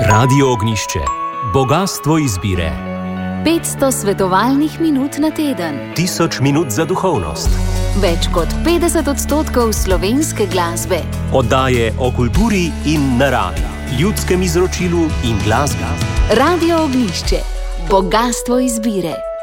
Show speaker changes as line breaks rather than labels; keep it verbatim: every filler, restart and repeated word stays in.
Radio Ognišče. Bogastvo izbire.
petsto svetovalnih minut na teden.
Tisoč minut za duhovnost.
Več kot petdeset odstotkov slovenske glasbe.
Oddaje o kulturi in naravi, ljudskem izročilu in glasbi.
Radio Ognišče. Bogastvo izbire.